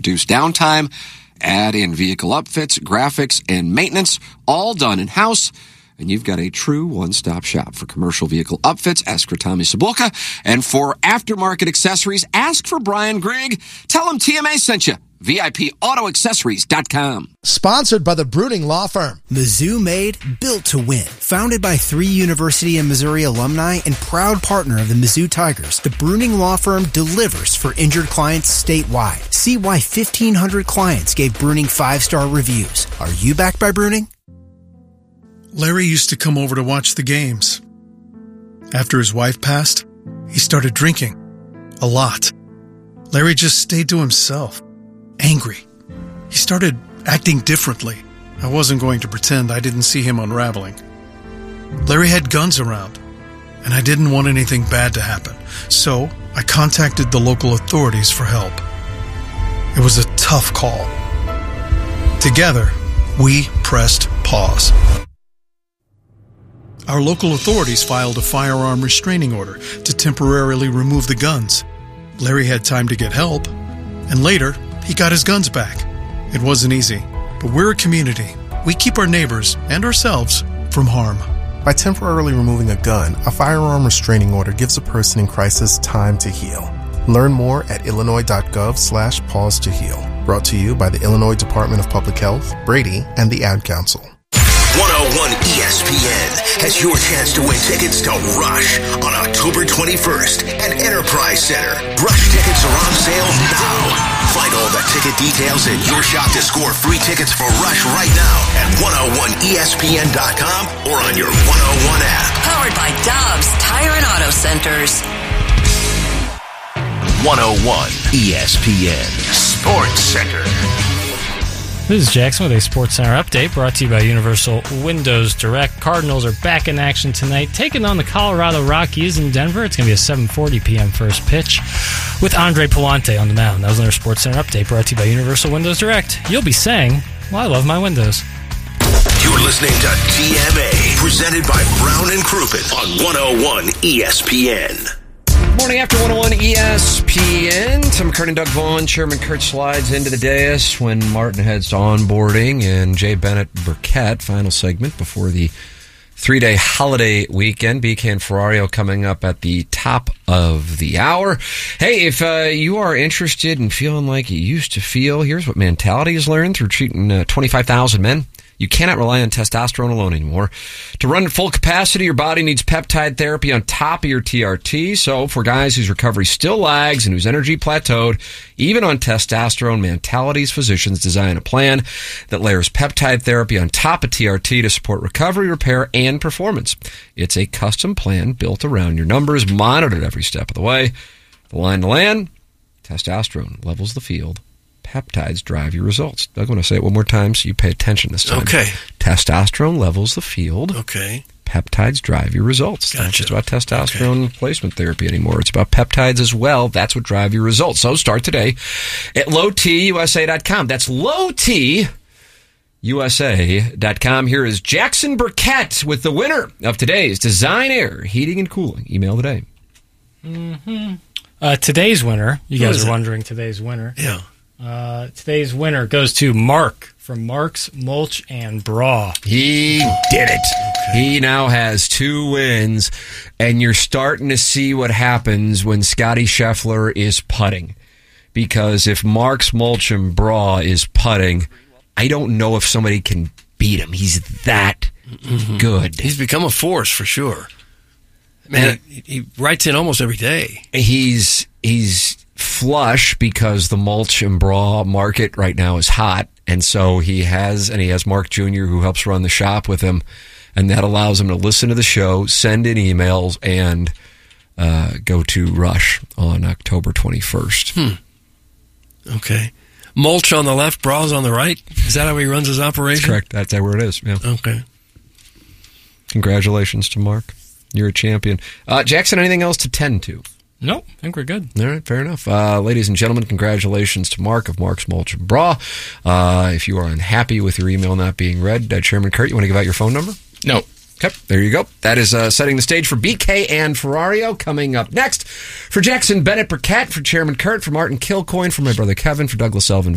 reduce downtime, add in vehicle upfits, graphics, and maintenance, all done in-house. And you've got a true one-stop shop for commercial vehicle upfits. Ask for Tommy Cibulka. And for aftermarket accessories, ask for Brian Grigg. Tell him TMA sent you. VIPAutoaccessories.com. Sponsored by the Bruning Law Firm. Mizzou made, built to win. Founded by 3 University of Missouri alumni and proud partner of the Mizzou Tigers, the Bruning Law Firm delivers for injured clients statewide. See why 1,500 clients gave Bruning 5-star reviews. Are you backed by Bruning? Larry used to come over to watch the games. After his wife passed, he started drinking. A lot. Larry just stayed to himself. Angry. He started acting differently. I wasn't going to pretend I didn't see him unraveling. Larry had guns around, and I didn't want anything bad to happen. So I contacted the local authorities for help. It was a tough call. Together, we pressed pause. Our local authorities filed a firearm restraining order to temporarily remove the guns. Larry had time to get help, and later, he got his guns back. It wasn't easy, but we're a community. We keep our neighbors and ourselves from harm. By temporarily removing a gun, a firearm restraining order gives a person in crisis time to heal. Learn more at illinois.gov/pause to heal. Brought to you by the Illinois Department of Public Health, Brady, and the Ad Council. 101 ESPN has your chance to win tickets to Rush on October 21st at Enterprise Center. Rush tickets are on sale now. Find all the ticket details and your shot to score free tickets for Rush right now at 101ESPN.com or on your 101 app. Powered by Dobbs Tire and Auto Centers. 101 ESPN Sports Center. This is Jackson with a Sports Center update brought to you by Universal Windows Direct. Cardinals are back in action tonight, taking on the Colorado Rockies in Denver. It's going to be a 7:40 p.m. first pitch with Andre Pallante on the mound. That was another Sports Center update brought to you by Universal Windows Direct. You'll be saying, well, I love my windows. You're listening to TMA, presented by Brown and Crouppen on 101 ESPN. Morning after 101 ESPN. Tim McCurdy and Doug Vaughn. Chairman Kurt slides into the dais when Martin heads to onboarding, and Jay Bennett Burkett, final segment before the 3-day holiday weekend. BK and Ferrario coming up at the top of the hour. Hey, if you are interested in feeling like you used to feel, here's what Mentality has learned through treating 25,000 men. You cannot rely on testosterone alone anymore. To run at full capacity, your body needs peptide therapy on top of your TRT. So for guys whose recovery still lags and whose energy plateaued, even on testosterone, Mentality's physicians design a plan that layers peptide therapy on top of TRT to support recovery, repair, and performance. It's a custom plan built around your numbers, monitored every step of the way. The line to land, testosterone levels the field. Peptides drive your results. Doug, I'm going to say it one more time so you pay attention this time. Okay. Testosterone levels the field. Okay. Peptides drive your results. Gotcha. It's not just about testosterone replacement therapy anymore. It's about peptides as well. That's what drive your results. So start today at lowtusa.com. That's lowtusa.com. Here is Jackson Burkett with the winner of today's Design Air Heating and Cooling email today. Today's winner, you guys are wondering today's winner. Yeah. Today's winner goes to Mark from Mark's Mulch and Bra. He did it. Okay. He now has 2 wins, and you're starting to see what happens when Scotty Scheffler is putting. Because if Mark's Mulch and Bra is putting, I don't know if somebody can beat him. He's that good. He's become a force for sure. Man, he writes in almost every day. He's flush because the mulch and bra market right now is hot, and so he has Mark Jr. who helps run the shop with him, and that allows him to listen to the show, send in emails, and go to Rush on October 21st. Okay. Mulch on the left, bras on the right? Is that how he runs his operation? That's correct. That's where it is. Yeah. Okay. Congratulations to Mark. You're a champion. Jackson, anything else to tend to? Nope, I think we're good. All right, fair enough. Ladies and gentlemen, congratulations to Mark of Mark's Mulch and Bra. If you are unhappy with your email not being read, Chairman Kurt, you want to give out your phone number? No. Okay, there you go. That is setting the stage for BK and Ferrario. Coming up next, for Jackson Bennett Burkett, for Chairman Kurt, for Martin Kilcoyne, for my brother Kevin, for Douglas Elvin